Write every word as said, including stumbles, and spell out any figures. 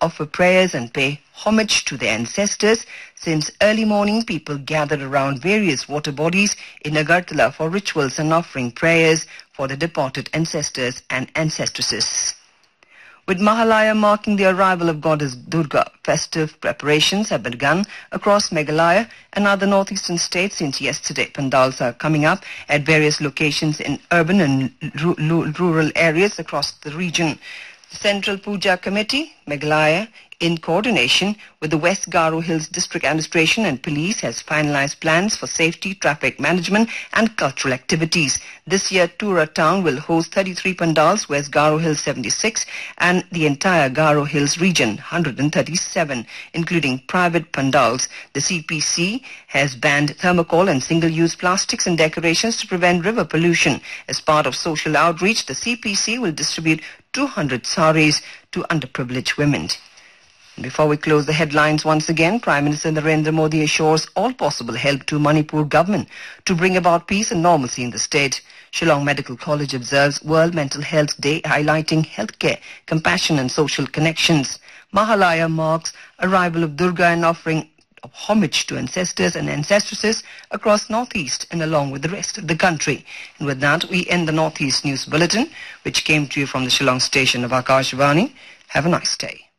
offer prayers and pay homage to their ancestors. Since early morning, people gathered around various water bodies in Agartala for rituals and offering prayers for the departed ancestors and ancestresses. With Mahalaya marking the arrival of goddess Durga, festive preparations have begun across Meghalaya and other northeastern states since yesterday. Pandals are coming up at various locations in urban and rural areas across the region. The Central Puja Committee, Meghalaya, in coordination with the West Garo Hills District Administration and Police, has finalized plans for safety, traffic management and cultural activities. This year, Tura town will host thirty-three pandals, West Garo Hills seventy-six and the entire Garo Hills region one hundred thirty-seven, including private pandals. The C P C has banned thermocol and single-use plastics and decorations to prevent river pollution. As part of social outreach, the C P C will distribute two hundred saris to underprivileged women. Before we close the headlines once again, Prime Minister Narendra Modi assures all possible help to Manipur government to bring about peace and normalcy in the state. Shillong Medical College observes World Mental Health Day, highlighting healthcare, compassion and social connections. Mahalaya marks arrival of Durga and offering homage to ancestors and ancestresses across Northeast and along with the rest of the country. And with that, we end the Northeast News Bulletin, which came to you from the Shillong station of Akashvani. Have a nice day.